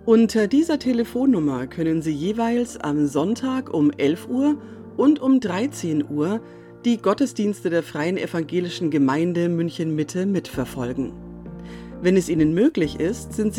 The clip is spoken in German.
Unter dieser Telefonnummer können Sie jeweils am Sonntag um 11 Uhr und um 13 Uhr die Gottesdienste der Freien Evangelischen Gemeinde München-Mitte mitverfolgen. Wenn es Ihnen möglich ist, sind